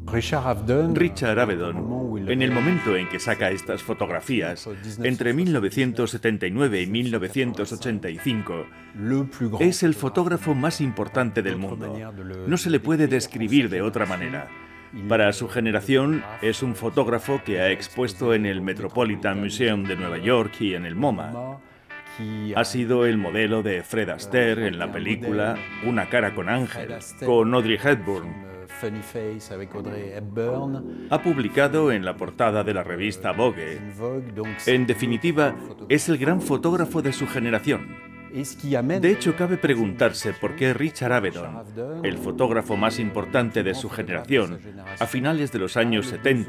Richard Avedon, en el momento en que saca estas fotografías, entre 1979 y 1985, es el fotógrafo más importante del mundo. No se le puede describir de otra manera. Para su generación, es un fotógrafo que ha expuesto en el Metropolitan Museum de Nueva York y en el MoMA. Ha sido el modelo de Fred Astaire en la película Una cara con Ángel, con Audrey Hepburn. Ha publicado en la portada de la revista Vogue. En definitiva, es el gran fotógrafo de su generación. De hecho, cabe preguntarse por qué Richard Avedon, el fotógrafo más importante de su generación, a finales de los años 70,